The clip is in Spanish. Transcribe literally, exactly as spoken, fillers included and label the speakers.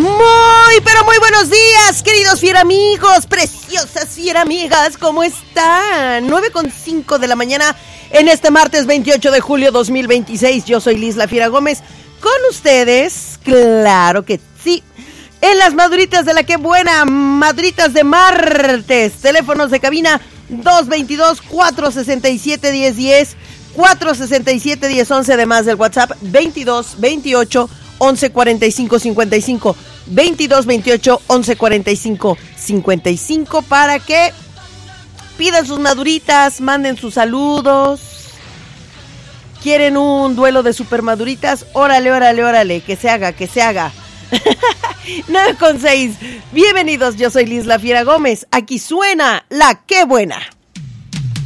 Speaker 1: Muy, pero muy buenos días, queridos fieramigos, preciosas fieramigas, ¿cómo están? nueve con cinco de la mañana en este martes veintiocho de julio dos mil veintiséis. Yo soy Liz La Fiera Gómez, con ustedes, claro que sí, en las maduritas de la que buena, maduritas de martes. Teléfonos de cabina dos veintidós, cuatro sesenta y siete, diez diez, cuatro sesenta y siete, diez once, además del WhatsApp veintidós, veintiocho, once, cuarenta y cinco, cincuenta y cinco, veintidós, veintiocho, once, cuarenta y cinco, cincuenta y cinco, para que pidan sus maduritas, manden sus saludos. ¿Quieren un duelo de super maduritas? Órale, órale, órale, que se haga, que se haga. nueve con seis, bienvenidos, yo soy Liz La Fiera Gómez, aquí suena La Que Buena.